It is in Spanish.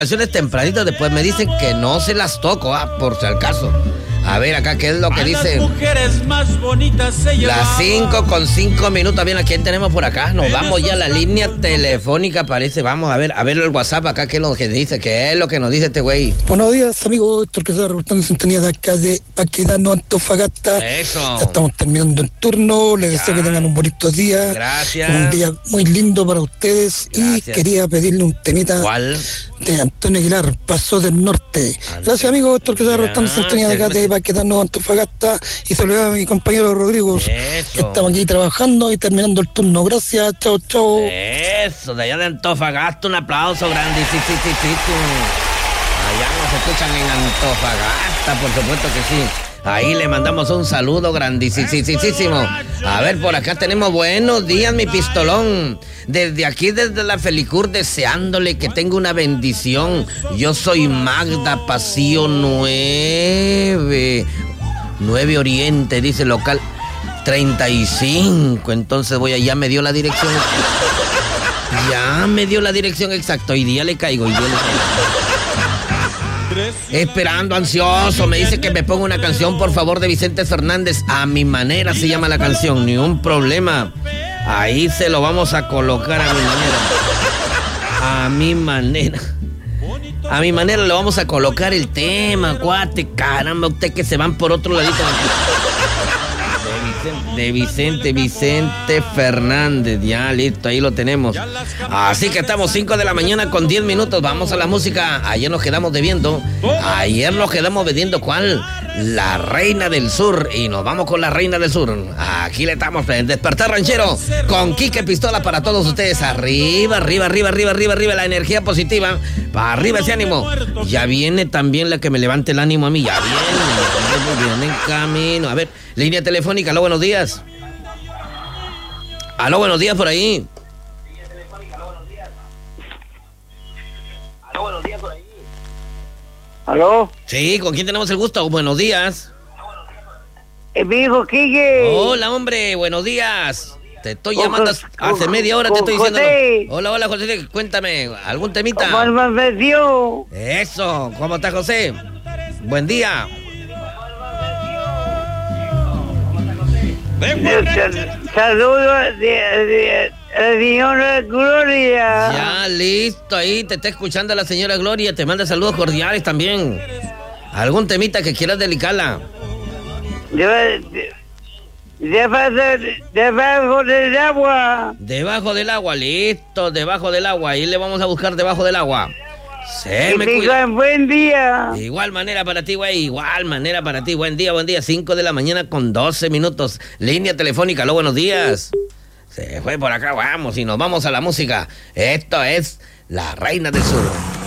Canciones tempranitas, después me dicen que no se las toco, por si al caso. A ver acá, ¿qué es lo que dice? Las mujeres más bonitas se Las 5:05. Bien, ¿a quién tenemos por acá? Nos vamos ya a la línea telefónica, parece. Vamos a ver el WhatsApp acá, ¿qué es lo que dice? ¿Qué es lo que nos dice este güey? Buenos días, amigos. Esto que está reportando en sintonía de acá de Baquedano, Antofagasta. Eso. Ya estamos terminando el turno. Les deseo que tengan un bonito día. Gracias. Un día muy lindo para ustedes. Gracias. Y quería pedirle un temita. ¿Cuál? De Antonio Aguilar, Paso del Norte. Gracias, amigos. Esto que está reportando en sintonía de acá de Baquedano, Antofagasta. Y saludos a mi compañero Rodrigo. Eso. Que estamos aquí trabajando y terminando el turno. Gracias. Chao, chao. Eso, de allá de Antofagasta, un aplauso grande. Sí. Allá nos escuchan en Antofagasta, por supuesto que sí. Ahí le mandamos un saludo grandísimo. A ver, por acá tenemos buenos días, mi pistolón. Desde aquí, desde la Felicur, deseándole que tenga una bendición. Yo soy Magda, Pasío 9 Oriente, dice local 35. Entonces voy allá, me dio la dirección. Ya me dio la dirección exacta. Hoy día le caigo. Esperando, ansioso, me dice que me ponga una canción, por favor, de Vicente Fernández. A mi manera se llama la canción, ni un problema. Ahí se lo vamos a colocar a mi manera. A mi manera le vamos a colocar el tema, cuate. Caramba, usted que se van por otro ladito. De Vicente Fernández, ya listo, ahí lo tenemos. Así que estamos 5 de la mañana con 10 minutos. Vamos a la música. Ayer nos quedamos debiendo. ¿Cuál? La Reina del Sur. Y nos vamos con la Reina del Sur. Aquí le estamos, Despertar Ranchero con Quique Pistola para todos ustedes. Arriba, la energía positiva. Para arriba ese ánimo. Ya viene también la que me levante el ánimo a mí. Ya viene en camino. A ver, línea telefónica. Aló, buenos días. Aló, buenos días por ahí. ¿Aló? Sí, ¿con quién tenemos el gusto? Buenos días. Mi hijo Quique. Hola, hombre, buenos días. Te estoy llamando hace media hora, te estoy diciendo. José. Hola, José, cuéntame, ¿algún temita? ¿Cómo amaneció? Eso, ¿cómo está, José? Buen día. Saludos de la señora Gloria. Ya, listo, ahí te está escuchando la señora Gloria, te manda saludos cordiales también. ¿Algún temita que quieras dedicarla? Debajo del agua. Debajo del agua, listo, debajo del agua. Ahí le vamos a buscar debajo del agua. Que tengan buen día. Igual manera para ti, güey. Buen día. 5 de la mañana con 12 minutos. Línea telefónica, aló, buenos días. Se fue por acá, vamos y nos vamos a la música. Esto es La Reina del Sur.